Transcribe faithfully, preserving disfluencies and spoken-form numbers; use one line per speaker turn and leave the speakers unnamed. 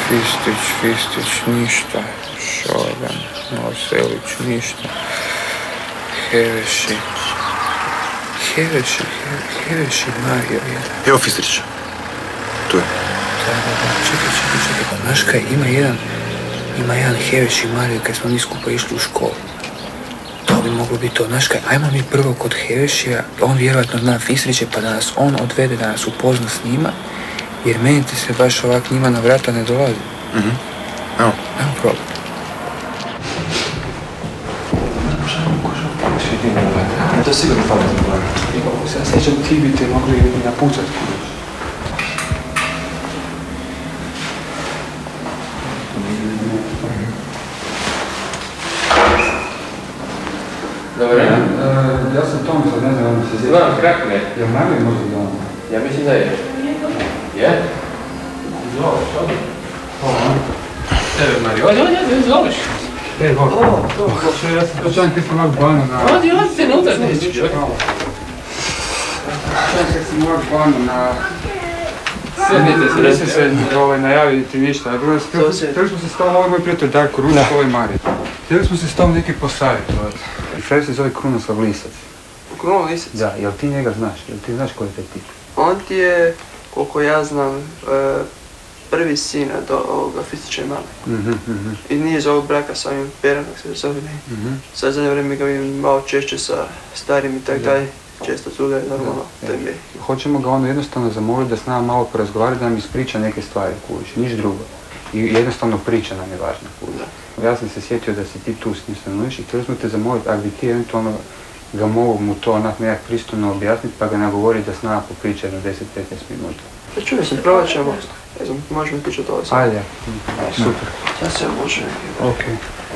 Fistić, Fistić, ništa. Šogan, Novoselić, ništa. Heveši. Heveši, Heveši, Mario je.
Evo Fistić. Tu je.
Da, da, da, čekaj, čekaj, čekaj, pa znaš kaj, ima jedan, ima jedan Heveši Mario kad smo mi skupa išli u školu. To bi moglo biti to, znaš kaj, ajmo mi prvo kod Hevešija, on vjerojatno zna Fistriće pa da nas on odvede, da nas upozna s njima, jer meni ti se baš ovak njima na vrata ne dolazi.
Mhm. Evo.
Ajmo probati.
To je sigurno pametno plan. I kako se ja sjećam, ti bi te mogli i napucati kudu.
Dobar dan.
Uh, ja sam Tom, sad ne znam, vam se sjeća.
Vam krakne.
Jel Mario možda da vam?
Ja mislim da je. Je? Zoveš, ovdje?
Hvala.
Tebe, Mario. Ovdje, ovdje, ovdje, zoveš.
E, Bog.
O, to, to.
Ja sam počan kad sam ovak banu na...
Ovdje, ovdje, se nutra neću, čovjek.
Počan kad sam ovak banu na...
Sjednite se,
Nisi se ovaj, najaviti ništa. Htjeli smo se s tobom, ovaj moj prijatelj Darko Runak, ovaj Marija. Htjeli smo se s tobom neki posavjetovati. Sve se zove Krunoslav Lisac.
Krunoslav Lisac?
Da, jel ti njega znaš? Jel ti znaš ko je taj tip?
On ti je, koliko ja znam, prvi sin od ovoga Fistića i Male.
Mhm, mhm.
I nije iz ovog braka sa ovim Perom, kako se zove. Sad zadnje vrijeme ga vidim malo češće sa starim i tak dalje. Često cude, normalno, to je mi.
Hoćemo ga ono jednostavno zamoliti da s nama malo porazgovarati, da nam ispriča neke stvari, kužiš, niš drugo. I jednostavno priča nam je važna, kužiš. Ja sam se sjetio da si ti tu s njim stanuješ i htjeli smo te zamoliti, ako bi ti eventualno ga mogu mu to onak nekak pristojno objasniti pa ga nagovori da s nama popriča jedno deset do petnaest minuta.
Pa čujem se, probat ćemo. Ne znam, možemo pričati ovo sad.
Ajde, super.
Ja se ja možem.
Okej.